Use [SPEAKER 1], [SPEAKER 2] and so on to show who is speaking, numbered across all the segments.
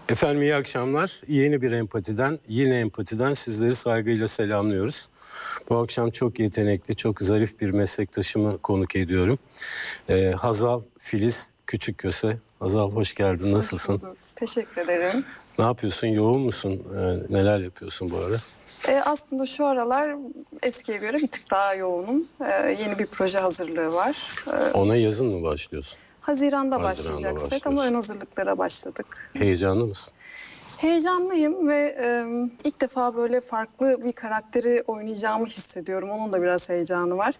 [SPEAKER 1] Efendim iyi akşamlar. Yeni bir yine empatiden sizleri saygıyla selamlıyoruz. Bu akşam çok yetenekli, çok zarif bir meslektaşımı konuk ediyorum. Hazal Filiz Küçükköse. Hazal hoş geldin, nasılsın?
[SPEAKER 2] Hoş bulduk. Teşekkür ederim.
[SPEAKER 1] Ne yapıyorsun, yoğun musun? Neler yapıyorsun bu ara?
[SPEAKER 2] Aslında şu aralar eskiye göre bir tık daha yoğunum. Yeni bir proje hazırlığı var.
[SPEAKER 1] Ona yazın mı başlıyorsun?
[SPEAKER 2] Haziran'da başlayacak set ama ön hazırlıklara başladık.
[SPEAKER 1] Heyecanlı mısın?
[SPEAKER 2] Heyecanlıyım ve ilk defa böyle farklı bir karakteri oynayacağımı hissediyorum. Onun da biraz heyecanı var.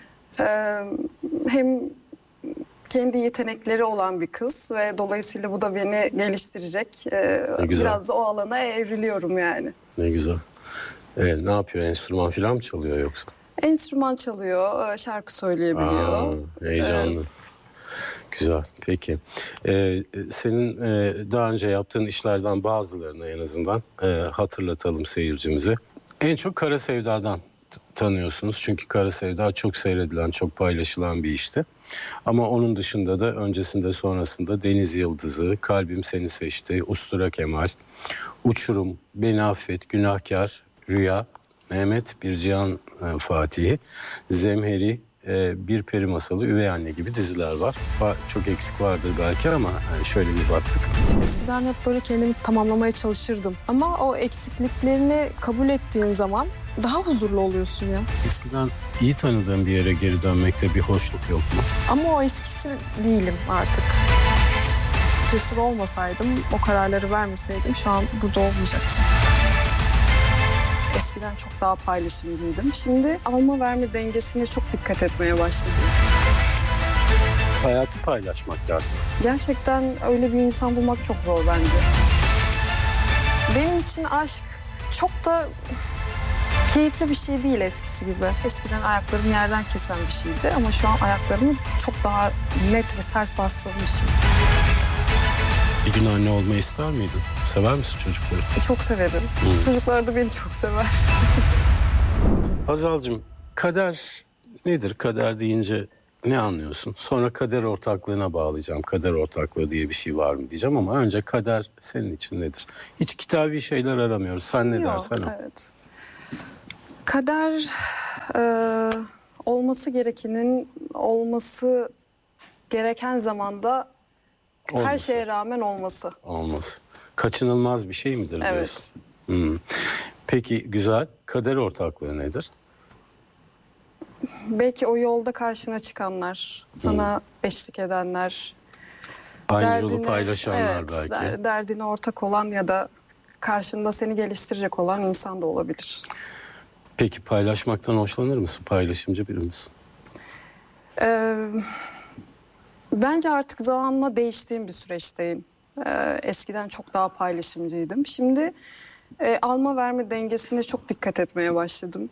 [SPEAKER 2] Hem kendi yetenekleri olan bir kız ve dolayısıyla bu da beni geliştirecek. Biraz da o alana evriliyorum yani.
[SPEAKER 1] Ne güzel. Ne yapıyor? Enstrüman falan mı çalıyor yoksa?
[SPEAKER 2] Enstrüman çalıyor, şarkı söyleyebiliyor.
[SPEAKER 1] Heyecanlı. Evet. Güzel, peki. Senin daha önce yaptığın işlerden bazılarını en azından hatırlatalım seyircimize. En çok Kara Sevda'dan tanıyorsunuz. Çünkü Kara Sevda çok seyredilen, çok paylaşılan bir işti. Ama onun dışında da öncesinde sonrasında Deniz Yıldızı, Kalbim Seni Seçti, Ustura Kemal, Uçurum, Beni Affet, Günahkar, Rüya, Mehmet, Bir Cihan Fatih'i, Zemheri, Bir Peri Masalı, Üvey Anne gibi diziler var. Çok eksik vardır belki ama şöyle bir baktık.
[SPEAKER 2] Eskiden hep böyle kendimi tamamlamaya çalışırdım. Ama o eksikliklerini kabul ettiğin zaman daha huzurlu oluyorsun ya.
[SPEAKER 1] Eskiden iyi tanıdığın bir yere geri dönmekte bir hoşluk yok mu?
[SPEAKER 2] Ama o eskisi değilim artık. Cesur olmasaydım, o kararları vermeseydim şu an burada olmayacaktım. Eskiden çok daha paylaşımcıydım. Şimdi alma verme dengesine çok dikkat etmeye başladım.
[SPEAKER 1] Hayatı paylaşmak lazım.
[SPEAKER 2] Gerçekten öyle bir insan bulmak çok zor bence. Benim için aşk çok da keyifli bir şey değil eskisi gibi. Eskiden ayaklarım yerden kesen bir şeydi ama şu an ayaklarımı çok daha net ve sert bastırmışım.
[SPEAKER 1] Bir gün anne olmayı ister miydin? Sever misin çocukları?
[SPEAKER 2] Çok severim. Çocuklar da beni çok sever.
[SPEAKER 1] Hazal'cığım, kader nedir? Kader deyince ne anlıyorsun? Sonra kader ortaklığına bağlayacağım. Kader ortaklığı diye bir şey var mı diyeceğim ama önce kader senin için nedir? Hiç kitabi şeyler aramıyoruz. Sen ne dersen o.
[SPEAKER 2] Evet. Kader olması gerekenin olması gereken zamanda olması. Her şeye rağmen olması.
[SPEAKER 1] Olması. Kaçınılmaz bir şey midir diyorsun?
[SPEAKER 2] Evet.
[SPEAKER 1] Peki güzel. Kader ortaklığı nedir?
[SPEAKER 2] Belki o yolda karşına çıkanlar, sana eşlik edenler.
[SPEAKER 1] Aynı yolu paylaşanlar belki.
[SPEAKER 2] Derdine ortak olan ya da karşında seni geliştirecek olan insan da olabilir.
[SPEAKER 1] Peki paylaşmaktan hoşlanır mısın? Paylaşımcı biri misin?
[SPEAKER 2] Bence artık zamanla değiştiğim bir süreçteyim. Eskiden çok daha paylaşımcıydım. Şimdi alma verme dengesine çok dikkat etmeye başladım.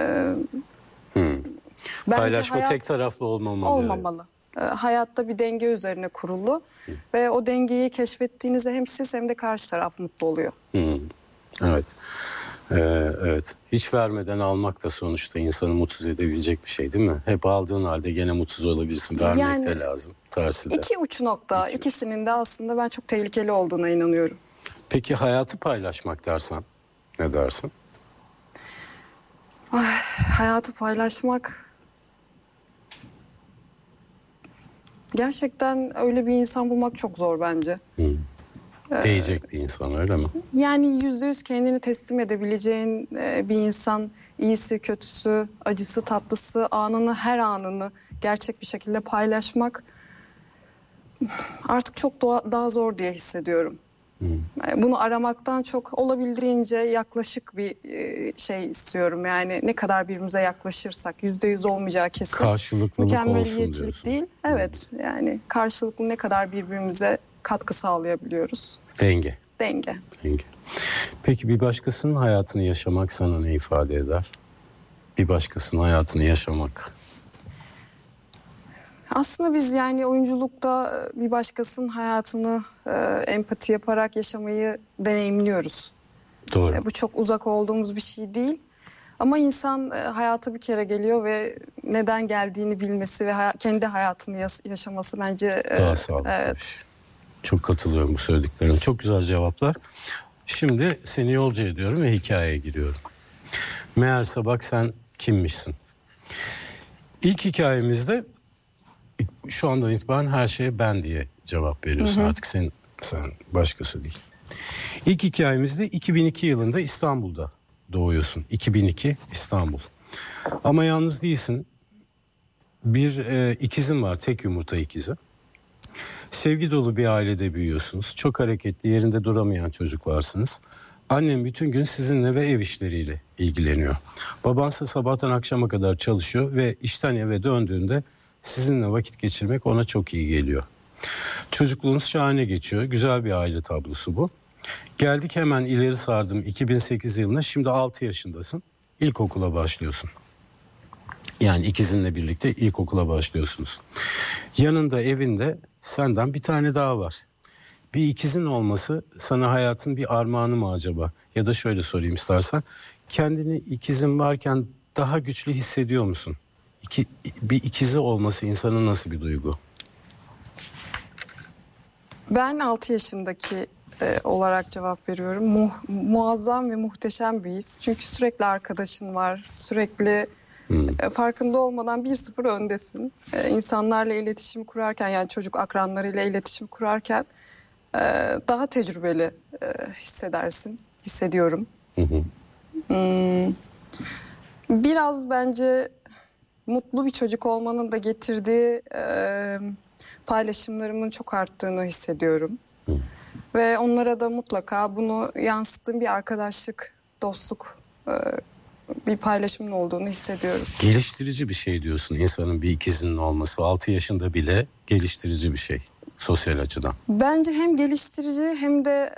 [SPEAKER 1] Paylaşma tek taraflı olmamalı.
[SPEAKER 2] Olmamalı. Hayatta bir denge üzerine kurulu. Ve o dengeyi keşfettiğinizde hem siz hem de karşı taraf mutlu oluyor.
[SPEAKER 1] Evet. Evet. Hiç vermeden almak da sonuçta insanı mutsuz edebilecek bir şey değil mi? Hep aldığın halde gene mutsuz olabilirsin. Vermek de lazım. Tersi de.
[SPEAKER 2] İki uç nokta. İkisinin de aslında ben çok tehlikeli olduğuna inanıyorum.
[SPEAKER 1] Peki hayatı paylaşmak dersen ne dersin?
[SPEAKER 2] Hayatı paylaşmak... Gerçekten öyle bir insan bulmak çok zor bence.
[SPEAKER 1] Değecek bir insan öyle mi?
[SPEAKER 2] Yani %100 kendini teslim edebileceğin bir insan, iyisi, kötüsü, acısı, tatlısı, her anını gerçek bir şekilde paylaşmak artık çok daha zor diye hissediyorum. Bunu aramaktan çok olabildiğince yaklaşık bir şey istiyorum. Yani ne kadar birbirimize yaklaşırsak %100 olmayacağı kesin.
[SPEAKER 1] Karşılıklılık olsun
[SPEAKER 2] Mükemmeliyetçilik değil. Evet, yani karşılıklı ne kadar birbirimize katkı sağlayabiliyoruz.
[SPEAKER 1] Denge.
[SPEAKER 2] Denge.
[SPEAKER 1] Peki bir başkasının hayatını yaşamak sana ne ifade eder? Bir başkasının hayatını yaşamak.
[SPEAKER 2] Aslında biz yani oyunculukta bir başkasının hayatını empati yaparak yaşamayı deneyimliyoruz.
[SPEAKER 1] Doğru.
[SPEAKER 2] Bu çok uzak olduğumuz bir şey değil. Ama insan hayata bir kere geliyor ve neden geldiğini bilmesi ve kendi hayatını yaşaması bence...
[SPEAKER 1] Daha sağlıklı.
[SPEAKER 2] Evet.
[SPEAKER 1] Çok katılıyorum bu söylediklerine. Çok güzel cevaplar. Şimdi seni yolcu ediyorum ve hikayeye giriyorum. Meğerse bak sen kimmişsin. İlk hikayemizde şu andan itibaren her şeye ben diye cevap veriyorsun. Artık sen başkası değil. İlk hikayemizde 2002 yılında İstanbul'da doğuyorsun. 2002 İstanbul. Ama yalnız değilsin. Bir ikizin var, tek yumurta ikizi. Sevgi dolu bir ailede büyüyorsunuz. Çok hareketli, yerinde duramayan çocuklarsınız. Annem bütün gün sizinle ve ev işleriyle ilgileniyor. Babansa sabahtan akşama kadar çalışıyor ve işten eve döndüğünde sizinle vakit geçirmek ona çok iyi geliyor. Çocukluğunuz şahane geçiyor. Güzel bir aile tablosu bu. Geldik hemen ileri sardım 2008 yılına. Şimdi 6 yaşındasın. İlkokula başlıyorsun. Yani ikizinle birlikte ilkokula başlıyorsunuz. Yanında evinde senden bir tane daha var. Bir ikizin olması sana hayatın bir armağanı mı acaba? Ya da şöyle sorayım istersen. Kendini ikizin varken daha güçlü hissediyor musun? Bir ikizi olması insana nasıl bir duygu?
[SPEAKER 2] Ben 6 yaşındaki olarak cevap veriyorum. Muazzam ve muhteşem bir his. Çünkü sürekli arkadaşın var. Sürekli farkında olmadan 1-0 öndesin. İnsanlarla iletişim kurarken, yani çocuk akranlarıyla iletişim kurarken daha tecrübeli hissediyorum. Biraz bence mutlu bir çocuk olmanın da getirdiği paylaşımlarımın çok arttığını hissediyorum. Ve onlara da mutlaka bunu yansıttığım bir arkadaşlık, dostluk, bir paylaşımın olduğunu hissediyorum.
[SPEAKER 1] Geliştirici bir şey diyorsun insanın bir ikizinin olması. 6 yaşında bile geliştirici bir şey sosyal açıdan.
[SPEAKER 2] Bence hem geliştirici hem de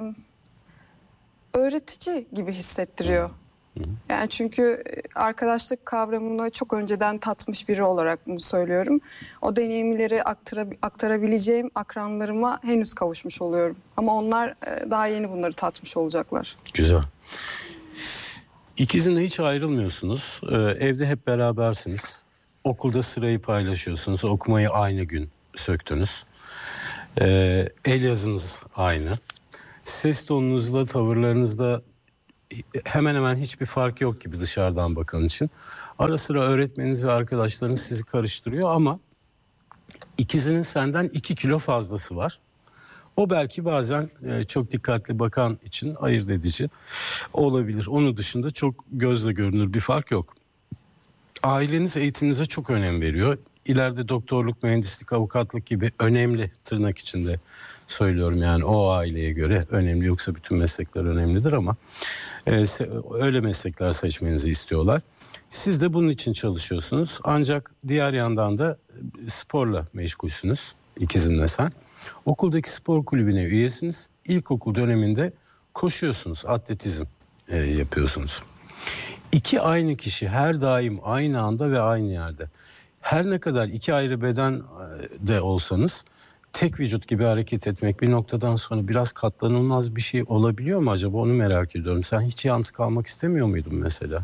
[SPEAKER 2] öğretici gibi hissettiriyor. Yani çünkü arkadaşlık kavramını çok önceden tatmış biri olarak bunu söylüyorum. O deneyimleri aktarabileceğim akranlarıma henüz kavuşmuş oluyorum. Ama onlar daha yeni bunları tatmış olacaklar.
[SPEAKER 1] Güzel. İkizinle hiç ayrılmıyorsunuz. Evde hep berabersiniz. Okulda sırayı paylaşıyorsunuz. Okumayı aynı gün söktünüz. El yazınız aynı. Ses tonunuzla, tavırlarınızda hemen hemen hiçbir fark yok gibi dışarıdan bakan için. Ara sıra öğretmeniniz ve arkadaşlarınız sizi karıştırıyor ama ikizinin senden 2 kilo fazlası var. O belki bazen çok dikkatli bakan için ayırt edici olabilir. Onun dışında çok gözle görünür bir fark yok. Aileniz eğitiminize çok önem veriyor. İleride doktorluk, mühendislik, avukatlık gibi önemli, tırnak içinde söylüyorum yani o aileye göre önemli, yoksa bütün meslekler önemlidir ama öyle meslekler seçmenizi istiyorlar. Siz de bunun için çalışıyorsunuz ancak diğer yandan da sporla meşgulsünüz, ikizinle sen. Okuldaki spor kulübüne üyesiniz. İlkokul döneminde koşuyorsunuz, atletizm yapıyorsunuz. İki aynı kişi her daim aynı anda ve aynı yerde. Her ne kadar iki ayrı beden de olsanız tek vücut gibi hareket etmek bir noktadan sonra biraz katlanılmaz bir şey olabiliyor mu acaba, onu merak ediyorum. Sen hiç yalnız kalmak istemiyor muydun mesela?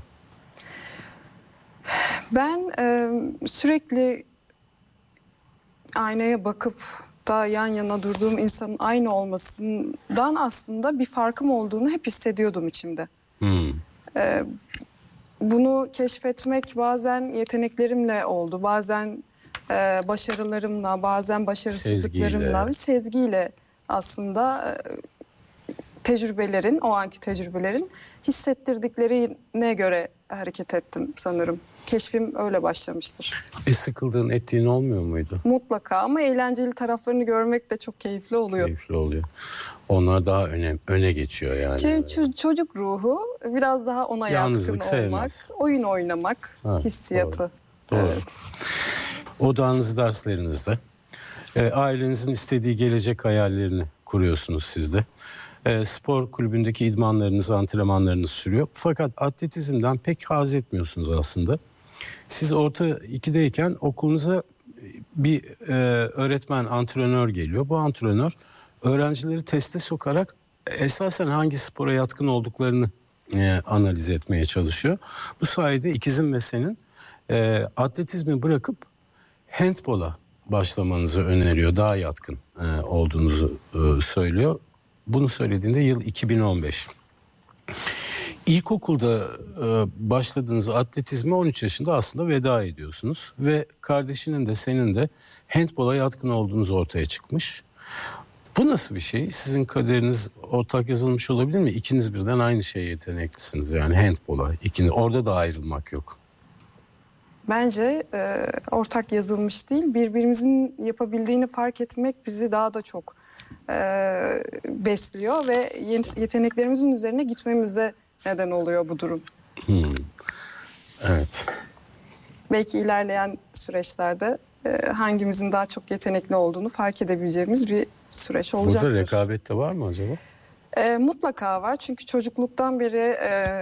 [SPEAKER 2] Ben sürekli aynaya bakıp da yan yana durduğum insanın aynı olmasından aslında bir farkım olduğunu hep hissediyordum içimde. Bunu keşfetmek bazen yeteneklerimle oldu, bazen başarılarımla, bazen başarısızlıklarımla, sezgiyle aslında tecrübelerin, o anki tecrübelerin hissettirdiklerine göre hareket ettim sanırım. Keşfim öyle başlamıştır.
[SPEAKER 1] Sıkıldığın, ettiğin olmuyor muydu?
[SPEAKER 2] Mutlaka, ama eğlenceli taraflarını görmek de çok keyifli oluyor.
[SPEAKER 1] Keyifli oluyor. Onlar daha öne geçiyor yani.
[SPEAKER 2] Çünkü çocuk ruhu biraz daha ona
[SPEAKER 1] yalnızlık
[SPEAKER 2] yatkın olmak,
[SPEAKER 1] sevmez.
[SPEAKER 2] oyun oynamak hissiyatı.
[SPEAKER 1] Doğru.
[SPEAKER 2] Evet.
[SPEAKER 1] Odağınız derslerinizde. Ailenizin istediği gelecek hayallerini kuruyorsunuz siz de. Spor kulübündeki idmanlarınız, antrenmanlarınız sürüyor. Fakat atletizmden pek haz etmiyorsunuz aslında. Siz orta 2'deyken okulunuza bir öğretmen, antrenör geliyor. Bu antrenör öğrencileri teste sokarak esasen hangi spora yatkın olduklarını analiz etmeye çalışıyor. Bu sayede ikizin ve senin atletizmi bırakıp handbola, başlamanızı öneriyor. Daha yatkın olduğunuzu söylüyor. Bunu söylediğinde yıl 2015. İlkokulda başladığınız atletizme 13 yaşında aslında veda ediyorsunuz. Ve kardeşinin de senin de handbola yatkın olduğunuz ortaya çıkmış. Bu nasıl bir şey? Sizin kaderiniz ortak yazılmış olabilir mi? İkiniz birden aynı şeye yeteneklisiniz yani handbola. Orada da ayrılmak yok.
[SPEAKER 2] Bence ortak yazılmış değil, birbirimizin yapabildiğini fark etmek bizi daha da çok besliyor ve yeteneklerimizin üzerine gitmemize neden oluyor bu durum.
[SPEAKER 1] Evet.
[SPEAKER 2] Belki ilerleyen süreçlerde hangimizin daha çok yetenekli olduğunu fark edebileceğimiz bir süreç olacaktır.
[SPEAKER 1] Burada rekabet de var mı acaba?
[SPEAKER 2] Mutlaka var, çünkü çocukluktan beri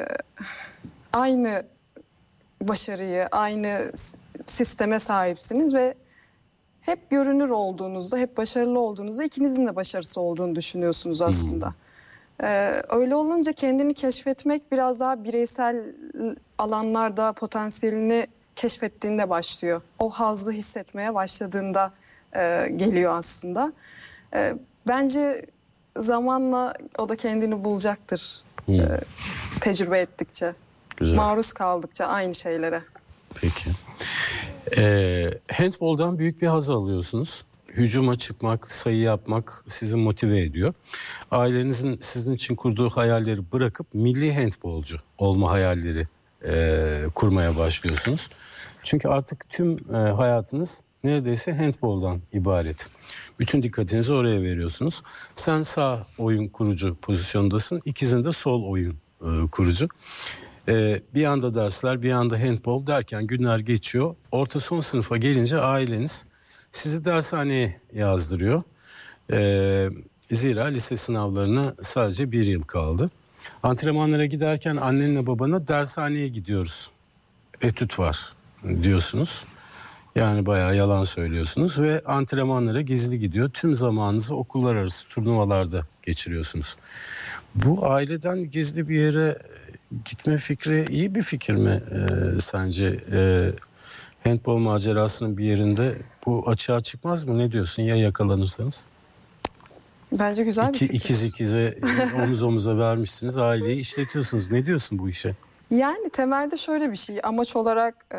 [SPEAKER 2] aynı başarıyı, aynı sisteme sahipsiniz ve hep görünür olduğunuzda, hep başarılı olduğunuzda ikinizin de başarısı olduğunu düşünüyorsunuz aslında. Öyle olunca kendini keşfetmek biraz daha bireysel alanlarda potansiyelini keşfettiğinde başlıyor. O hazzı hissetmeye başladığında geliyor aslında. Bence zamanla o da kendini bulacaktır. Tecrübe ettikçe.
[SPEAKER 1] Güzel.
[SPEAKER 2] Maruz kaldıkça aynı şeylere.
[SPEAKER 1] Peki. Handboldan büyük bir haz alıyorsunuz. Hücuma çıkmak, sayı yapmak sizi motive ediyor. Ailenizin sizin için kurduğu hayalleri bırakıp milli handbolcu olma hayalleri kurmaya başlıyorsunuz. Çünkü artık tüm hayatınız neredeyse handboldan ibaret. Bütün dikkatinizi oraya veriyorsunuz. Sen sağ oyun kurucu pozisyondasın. İkizin de sol oyun kurucu. Bir yanda dersler, bir yanda handbol derken günler geçiyor. Orta son sınıfa gelince aileniz sizi dershaneye yazdırıyor. Zira lise sınavlarına sadece 1 yıl kaldı. Antrenmanlara giderken annenle babana dershaneye gidiyoruz, etüt var diyorsunuz. Yani bayağı yalan söylüyorsunuz ve antrenmanlara gizli gidiyor. Tüm zamanınızı okullar arası turnuvalarda geçiriyorsunuz. Bu aileden gizli bir yere gitme fikri iyi bir fikir mi sence? Handbol macerasının bir yerinde bu açığa çıkmaz mı? Ne diyorsun ya yakalanırsanız?
[SPEAKER 2] Bence güzel bir fikir.
[SPEAKER 1] İkiz ikize omuz omuza vermişsiniz, aileyi işletiyorsunuz. Ne diyorsun bu işe?
[SPEAKER 2] Yani temelde şöyle bir şey, amaç olarak